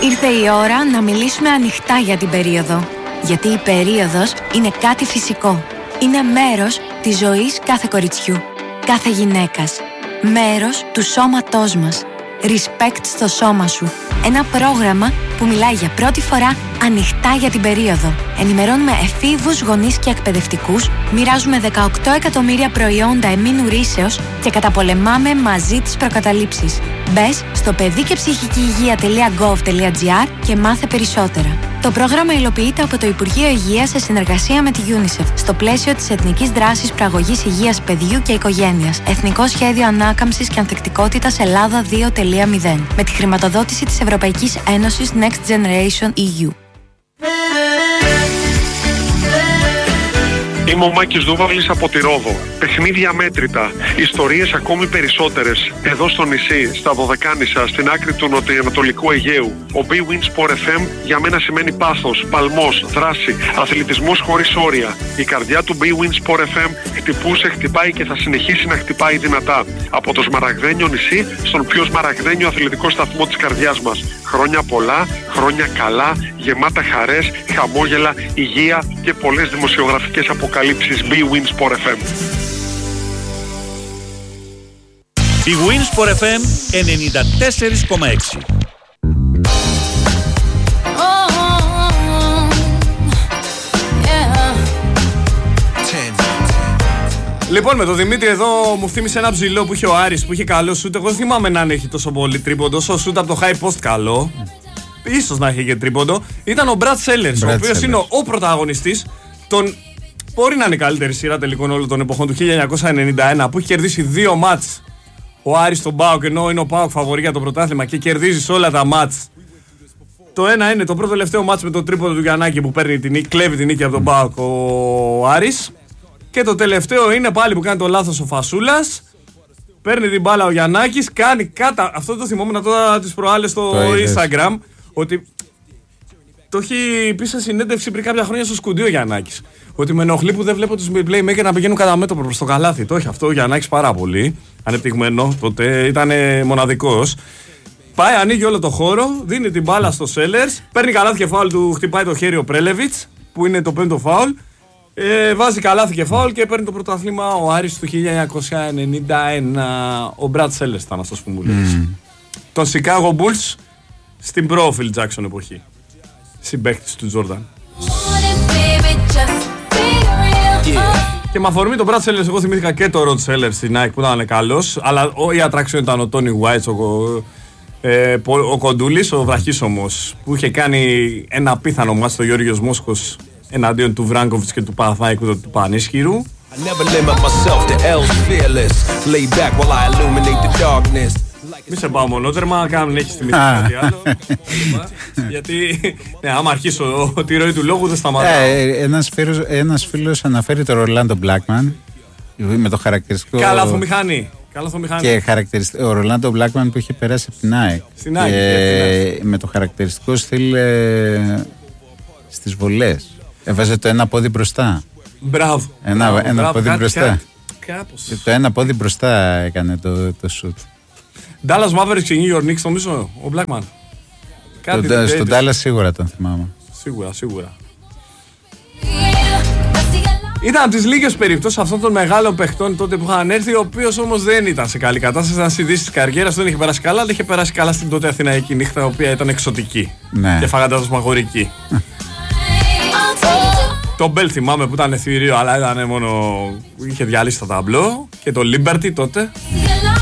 Ήρθε η ώρα να μιλήσουμε ανοιχτά για την περίοδο. Γιατί η περίοδος είναι κάτι φυσικό. Είναι μέρος της ζωής κάθε κοριτσιού, κάθε γυναίκας. Μέρος του σώματός μας. Respect στο σώμα σου. Ένα πρόγραμμα που μιλάει για πρώτη φορά ανοιχτά για την περίοδο. Ενημερώνουμε εφήβους, γονείς και εκπαιδευτικούς, μοιράζουμε 18 εκατομμύρια προϊόντα εμήνου ρύσεως και καταπολεμάμε μαζί τις προκαταλήψεις. Μπες στο παιδικεψυχικηυγεία.gov.gr και μάθε περισσότερα. Το πρόγραμμα υλοποιείται από το Υπουργείο Υγείας σε συνεργασία με τη UNICEF στο πλαίσιο της Εθνικής Δράσης Προαγωγής Υγείας Παιδιού και Οικογένειας. Εθνικό Σχέδιο Ανάκαμψης και Ανθεκτικότητας Ελλάδα 2.0. Με τη χρηματοδότηση της Ευρωπαϊκής Ένωσης Next Generation EU. Είμαι ο Μάκης Δούβαλης από τη Ρόδο. Παιχνίδια μέτρητα, ιστορίες ακόμη περισσότερες. Εδώ στο νησί, στα Δωδεκάνησα, στην άκρη του νοτιοανατολικού Αιγαίου. Ο BWIN Sport FM για μένα σημαίνει πάθος, παλμός, δράση, αθλητισμός χωρίς όρια. Η καρδιά του BWIN Sport FM χτυπούσε, χτυπάει και θα συνεχίσει να χτυπάει δυνατά. Από το Σμαραγδένιο νησί στον πιο σμαραγδένιο αθλητικό σταθμό της καρδιάς μας. Χρόνια πολλά, χρόνια καλά, γεμάτα χαρές, χαμόγελα, υγεία και πολλές δημοσιογραφικές αποκαλύψεις. BWIN Sport FM. BWIN Sport FM 94,6. Λοιπόν, με τον Δημήτρη εδώ μου θύμισε ένα ψηλό που είχε ο Άρης που είχε καλό σούτ. Εγώ δεν θυμάμαι να έχει τόσο πολύ τρίποντο. Ο σούτ από το high post καλό. Ίσως να είχε και τρίποντο. Ήταν ο Brad Sellers, ο οποίος είναι ο πρωταγωνιστής των. Μπορεί να είναι η καλύτερη σειρά τελικών όλων των εποχών του 1991 που έχει κερδίσει 2 μάτς ο Άρης στον ΠΑΟΚ, ενώ είναι ο ΠΑΟΚ φαβορί για το πρωτάθλημα και κερδίζει σε όλα τα μάτς. Το ένα είναι το πρώτο τελευταίο μάτς με το τρίποντο του Γιαννάκη που παίρνει την νίκη, κλέβει την νίκη από τον ΠΑΟΚ ο Άρης. Και το τελευταίο είναι πάλι που κάνει το λάθος ο Φασούλας. Παίρνει την μπάλα ο Γιαννάκης, κάνει κάτα. Αυτό το θυμόμουν τώρα τις προάλλες στο Instagram. Ότι το έχει πει σε συνέντευξη πριν κάποια χρόνια στο Σκουντί ο Γιαννάκης. Ότι με ενοχλεί που δεν βλέπω τους playmaker να πηγαίνουν κατά μέτωπο προς το καλάθι. Το έχει αυτό ο Γιαννάκης πάρα πολύ. Ανεπτυγμένο, τότε ήταν μοναδικός. Πάει, ανοίγει όλο το χώρο, δίνει την μπάλα στο Sellers. Παίρνει καλάθι και φάουλ του, χτυπάει το χέρι ο Πρέλεβιτς, που είναι το 5ο φάουλ. Βάζει καλάθι και φάουλ και παίρνει το πρωτάθλημα ο Άρης του 1991. Ο Brad Sellers ήταν αυτός που μου λέει. Τον Chicago Bulls στην προ-Phil Jackson εποχή. Συμπαίκτης του Τζόρνταν. Και με αφορμή τον Brad Sellers, εγώ θυμήθηκα και το Rod Sellers στην Nike που ήταν καλός. Αλλά η attraction ήταν ο Tony White, ο Κοντούλης, ο βραχίσωμος, που είχε κάνει ένα απίθανο μάτς στο Γιώργος Μόσχος εναντίον του Βράγκοβιτς και του Παναθηναϊκού του Πανίσχυρου. Μη σε πάω μονότερμα, καν έχεις θυμηθεί κάτι άλλο. Γιατί άμα αρχίσω τη ροή του λόγου δεν σταματάω. Ένας φίλος αναφέρει τον Ρολάντο Μπλάκμαν με το χαρακτηριστικό. Καλαθομηχανή. Και ο Ρολάντο Μπλάκμαν που είχε περάσει από την ΑΕΚ. Με το χαρακτηριστικό στυλ στις βολές. Έβαζε το ένα πόδι μπροστά. Μπράβο. Ένα πόδι μπροστά. Το ένα πόδι μπροστά έκανε το σουτ. Dallas Mavericks και New York Knicks, νομίζω, ο Blackman. Στον Dallas σίγουρα τον θυμάμαι. Σίγουρα. Ήταν από τις λίγες περιπτώσεις αυτών των μεγάλων παιχτών τότε που είχαν έρθει, ο οποίος όμως δεν ήταν σε καλή κατάσταση. Ήταν στη δύση της καριέρας, δεν είχε περάσει καλά, αλλά είχε περάσει καλά στην τότε Αθηναϊκή νύχτα, η οποία ήταν εξωτική. Ναι. Και φαγαντασμαγορική. Το Μπέλ θυμάμαι που ήταν θηρίο, αλλά ήταν μόνο. Είχε διαλύσει το ταμπλό. Και το Liberty τότε.